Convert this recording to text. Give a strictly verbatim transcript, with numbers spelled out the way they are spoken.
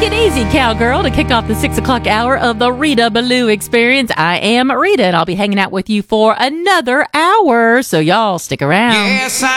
it easy, cowgirl, to kick off the six o'clock hour of the Rita Ballou Experience. I am Rita, and I'll be hanging out with you for another hour, so y'all stick around. Yes, I